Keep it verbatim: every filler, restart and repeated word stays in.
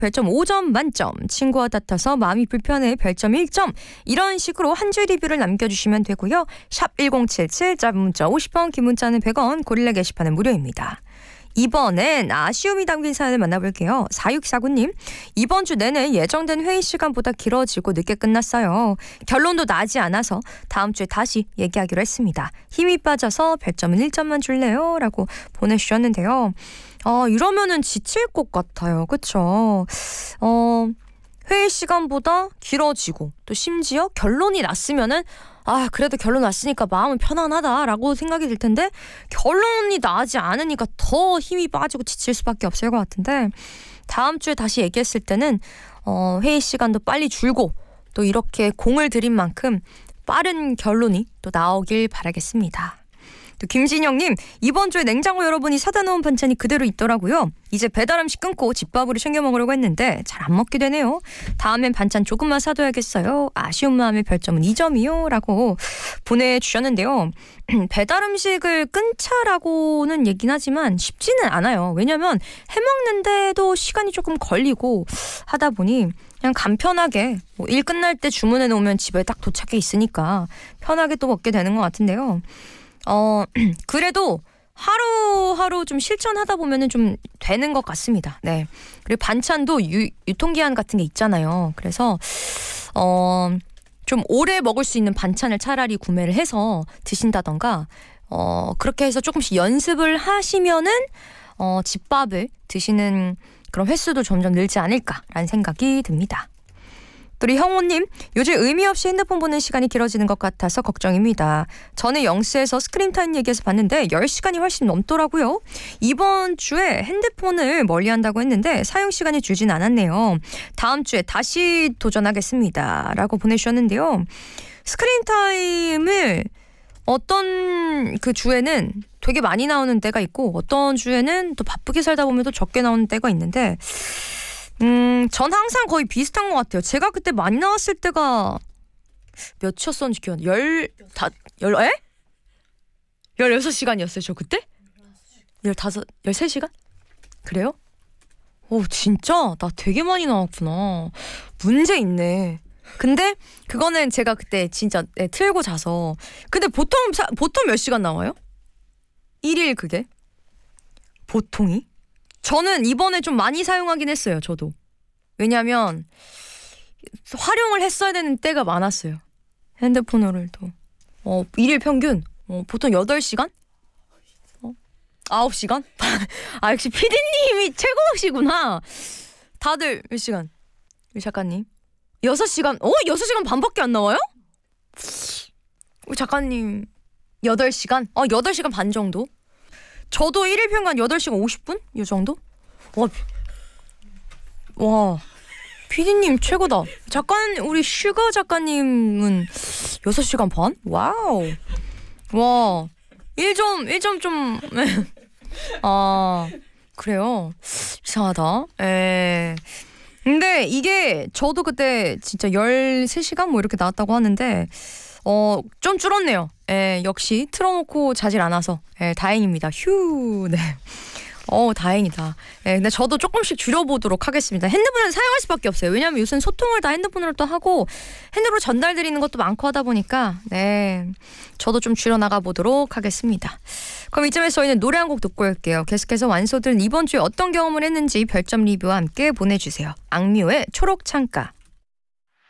별점 오 점 만점, 친구와 다퉈서 마음이 불편해 별점 일 점, 이런 식으로 한 줄 리뷰를 남겨주시면 되고요. 샵 일공칠칠, 짧은 문자 오십 원, 긴 문자는 백 원, 고릴라 게시판은 무료입니다. 이번엔 아쉬움이 담긴 사연을 만나볼게요. 사육사구 님, 이번 주 내내 예정된 회의 시간보다 길어지고 늦게 끝났어요. 결론도 나지 않아서 다음 주에 다시 얘기하기로 했습니다. 힘이 빠져서 별점은 일 점만 줄래요? 라고 보내주셨는데요. 어, 이러면은 지칠 것 같아요. 그쵸? 어, 회의 시간보다 길어지고 또 심지어 결론이 났으면은 아, 그래도 결론 났으니까 마음은 편안하다라고 생각이 들 텐데 결론이 나지 않으니까 더 힘이 빠지고 지칠 수밖에 없을 것 같은데, 다음 주에 다시 얘기했을 때는 어, 회의 시간도 빨리 줄고 또 이렇게 공을 들인 만큼 빠른 결론이 또 나오길 바라겠습니다. 또 김진영님, 이번 주에 냉장고 여러분이 사다 놓은 반찬이 그대로 있더라고요. 이제 배달 음식 끊고 집밥으로 챙겨 먹으려고 했는데 잘 안 먹게 되네요. 다음엔 반찬 조금만 사둬야겠어요. 아쉬운 마음에 별점은 이 점이요. 라고 보내주셨는데요. 배달 음식을 끊자라고는 얘긴 하지만 쉽지는 않아요. 왜냐면 해먹는데도 시간이 조금 걸리고 하다 보니 그냥 간편하게 뭐 일 끝날 때 주문해 놓으면 집에 딱 도착해 있으니까 편하게 또 먹게 되는 것 같은데요. 어, 그래도 하루하루 좀 실천하다 보면은 좀 되는 것 같습니다. 네. 그리고 반찬도 유, 유통기한 같은 게 있잖아요. 그래서, 어, 좀 오래 먹을 수 있는 반찬을 차라리 구매를 해서 드신다던가, 어, 그렇게 해서 조금씩 연습을 하시면은, 어, 집밥을 드시는 그런 횟수도 점점 늘지 않을까라는 생각이 듭니다. 또 우리 형호님, 요즘 의미 없이 핸드폰 보는 시간이 길어지는 것 같아서 걱정입니다. 전에 영스에서 스크린타임 얘기해서 봤는데 열 시간이 훨씬 넘더라고요. 이번 주에 핸드폰을 멀리한다고 했는데 사용 시간이 줄진 않았네요. 다음 주에 다시 도전하겠습니다. 라고 보내주셨는데요. 스크린타임을 어떤 그 주에는 되게 많이 나오는 때가 있고 어떤 주에는 또 바쁘게 살다 보면 또 적게 나오는 때가 있는데, 음, 전 항상 거의 비슷한 것 같아요. 제가 그때 많이 나왔을 때가 몇이었었는지 기억 안 나요. 열, 다, 열, 에? 열여섯 시간이었어요, 저 그때? 열다섯, 열세 시간? 그래요? 오, 진짜? 나 되게 많이 나왔구나. 문제 있네. 근데 그거는 제가 그때 진짜 네, 틀고 자서. 근데 보통, 사, 보통 몇 시간 나와요? 일일 그게? 보통이? 저는 이번에 좀 많이 사용하긴 했어요. 저도. 왜냐면 활용을 했어야 되는 때가 많았어요. 핸드폰을 또. 어, 일일 평균 어, 보통 여덟 시간? 어? 아홉 시간? 아, 역시 피디님이 최고시구나. 다들 몇 시간? 우리 작가님? 여섯 시간? 어? 여섯 시간 반밖에 안 나와요? 우리 작가님 여덟 시간? 어, 여덟 시간 반 정도? 저도 일일 평균 여덟 시간 오십 분? 이 정도? 와, 와, 피디님 최고다. 작가, 우리 슈가 작가님은 여섯 시간 반? 와우. 와, 일 점, 일 점 좀, 아, 그래요? 이상하다. 에. 근데 이게 저도 그때 진짜 열세 시간 뭐 이렇게 나왔다고 하는데, 어, 좀 줄었네요. 예, 역시 틀어놓고 자질 않아서. 예, 다행입니다. 휴, 네. 어, 다행이다. 예, 근데 저도 조금씩 줄여보도록 하겠습니다. 핸드폰을 사용할 수밖에 없어요. 왜냐면 요새는 소통을 다 핸드폰으로 또 하고 핸드로 전달드리는 것도 많고 하다 보니까, 네, 저도 좀 줄여나가 보도록 하겠습니다. 그럼 이쯤에서 저희는 노래 한 곡 듣고 올게요. 계속해서 완소들은 이번 주에 어떤 경험을 했는지 별점 리뷰와 함께 보내주세요. 악뮤의 초록창가.